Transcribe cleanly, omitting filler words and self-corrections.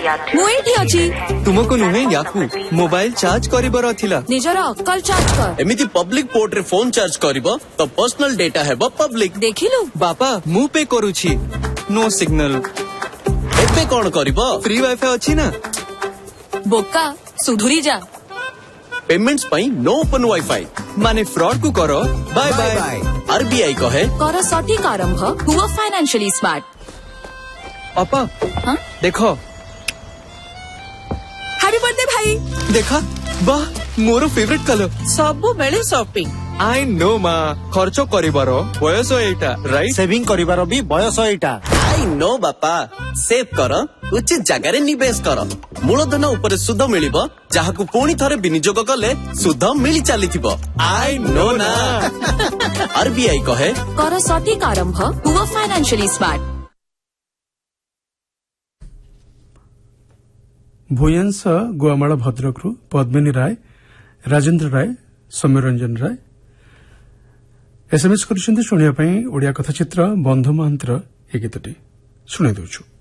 मुझे अच्छी तुमको नुहे याकू मोबाइल चार्ज करिबर थिला निजर अक्कल चार्ज कर एमिति पब्लिक पोर्ट रे फोन चार्ज करिबो तो पर्सनल डेटा हेबो पब्लिक देखिलु बापा मु पे करूची नो सिग्नल एबे कोन करिबो फ्री वाईफाई अच्छी ना बोका सुधुरी जा पेमेंट्स पई नो ओपन वाईफाई माने फ्रॉड को करो बाय बाय आरबीआई कहे कर सठिक आरंभ हुआ फाइनेंशियली स्मार्ट पापा हाँ? देखो हैप्पी बर्थडे भाई देखा वाह मोर फेवरेट कलर सबु बेले शॉपिंग आई नो माँ खर्च करिबार बयस एटा राइट सेविंग करिबार भी बयस एटा आई नो बापा सेव कर उचित जगह रे निवेश कर मूलधन ऊपर सुध मिलिबो जहाकू पुणी थरे विनियोग कले सुध मिली चलीथिबो आई नो ना आरबीआई कहे कर सठिक आरंभ हुआ फाइनेंशियली स्मार्ट भूयांश गोमाला भद्रकरू पद्मिनी राय राजेंद्र राय सौम्यरंजन राय एसएमएस कर शुणा ओडिया कथाचित्र बंधु महांतर ए गीतटी शुणी दौछु।